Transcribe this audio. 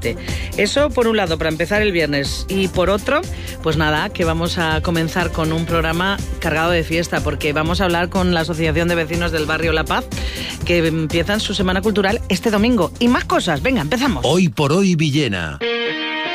gente. Eso por un lado, para empezar el viernes. Y por otro, pues nada, que vamos a comenzar con un programa cargado de fiesta, porque vamos a hablar con la Asociación de Vecinos del Barrio La Paz, que empiezan su semana cultural este domingo. Y más cosas, venga, empezamos. Hoy por hoy Villena.